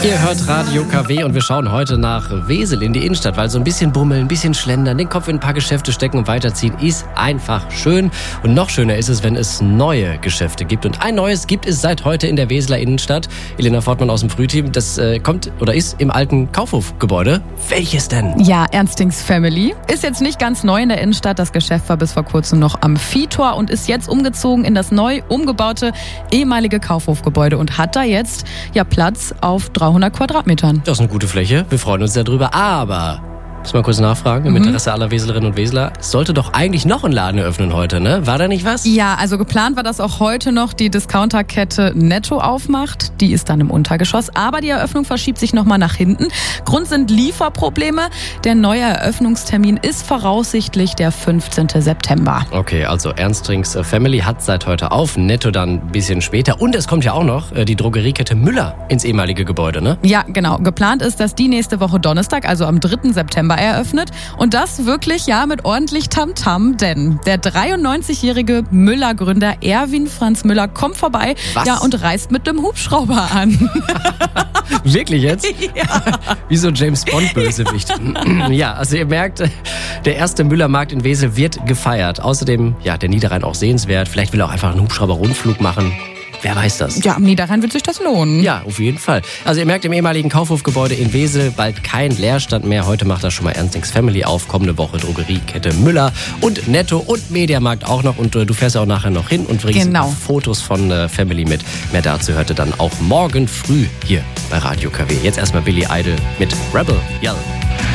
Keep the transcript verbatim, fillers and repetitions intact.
Ihr hört Radio K W und wir schauen heute nach Wesel in die Innenstadt, weil so ein bisschen bummeln, ein bisschen schlendern, den Kopf in ein paar Geschäfte stecken und weiterziehen ist einfach schön. Und noch schöner ist es, wenn es neue Geschäfte gibt. Und ein neues gibt es seit heute in der Weseler Innenstadt. Elena Fortmann aus dem Frühteam, das äh, kommt oder ist im alten Kaufhofgebäude. Welches denn? Ja, Ernstings Family. Ist jetzt nicht ganz neu in der Innenstadt. Das Geschäft war bis vor kurzem noch am Viehtor und ist jetzt umgezogen in das neu umgebaute ehemalige Kaufhofgebäude und hat da jetzt ja Platz auf dreihundert Quadratmetern. Das ist eine gute Fläche. Wir freuen uns darüber. Aber, muss mal kurz nachfragen, im mhm. Interesse aller Weselerinnen und Weseler, es sollte doch eigentlich noch ein Laden eröffnen heute, ne? War da nicht was? Ja, also geplant war, dass auch heute noch die Discounterkette Netto aufmacht. Die ist dann im Untergeschoss. Aber die Eröffnung verschiebt sich nochmal nach hinten. Grund sind Lieferprobleme. Der neue Eröffnungstermin ist voraussichtlich der fünfzehnten September. Okay, also Ernstings Family hat seit heute auf. Netto dann ein bisschen später. Und es kommt ja auch noch die Drogeriekette Müller ins ehemalige Gebäude, ne? Ja, genau. Geplant ist, dass die nächste Woche Donnerstag, also am dritten September, eröffnet. Und das wirklich ja mit ordentlich Tamtam, denn der dreiundneunzigjährige Müller-Gründer Erwin Franz Müller kommt vorbei Was? Ja, und reist mit einem Hubschrauber an. Wirklich jetzt? Ja. Wie so ein James-Bond-Bösewicht. Ja, also ihr merkt, der erste Müllermarkt in Wesel wird gefeiert. Außerdem, ja, der Niederrhein auch sehenswert. Vielleicht will er auch einfach einen Hubschrauber-Rundflug machen. Wer weiß das? Ja, am Niederrhein wird sich das lohnen. Ja, auf jeden Fall. Also ihr merkt, im ehemaligen Kaufhofgebäude in Wesel bald kein Leerstand mehr. Heute macht das schon mal Ernstings Family auf. Kommende Woche Drogeriekette Müller und Netto und Mediamarkt auch noch. Und äh, du fährst ja auch nachher noch hin und bringst genau. Fotos von äh, Family mit. Mehr dazu hört ihr dann auch morgen früh hier bei Radio K W. Jetzt erstmal Billy Idol mit Rebel Yell.